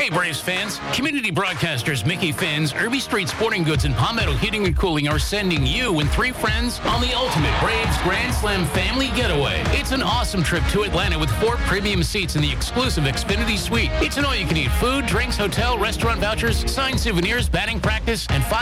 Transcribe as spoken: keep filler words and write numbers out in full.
Hey, Braves fans. Community broadcasters Mickey Finn's, Irby Street Sporting Goods, and Palmetto Heating and Cooling are sending you and three friends on the ultimate Braves Grand Slam family getaway. It's an awesome trip to Atlanta with four premium seats in the exclusive Xfinity Suite. It's an all-you-can-eat food, drinks, hotel, restaurant vouchers, signed souvenirs, batting practice, and five